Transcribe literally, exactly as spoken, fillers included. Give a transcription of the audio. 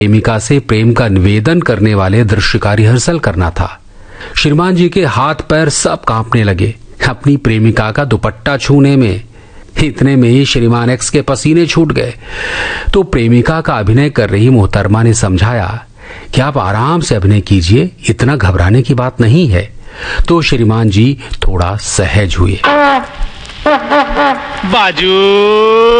प्रेमिका से प्रेम का निवेदन करने वाले दृश्य का रिहर्सल करना था। श्रीमान जी के हाथ पैर सब कांपने लगे अपनी प्रेमिका का दुपट्टा छूने में। इतने में ही श्रीमान एक्स के पसीने छूट गए तो प्रेमिका का अभिनय कर रही मोहतरमा ने समझाया कि आप आराम से अभिनय कीजिए, इतना घबराने की बात नहीं है। तो श्रीमान जी थोड़ा सहज हुए। बाजू